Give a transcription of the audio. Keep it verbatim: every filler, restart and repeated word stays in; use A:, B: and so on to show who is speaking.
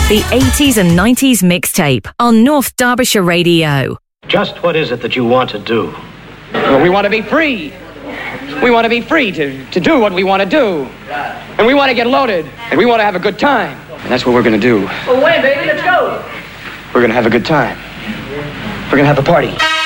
A: The eighties and nineties mixtape on North Derbyshire Radio.
B: Just what is it that you want to do?
C: Well, we want to be free. We want to be free to, to do what we want to do. And we want to get loaded. And we want to have a good time. And that's what we're going to do.
D: Well, wait, baby, let's go.
C: We're going to have a good time. We're going to have a party.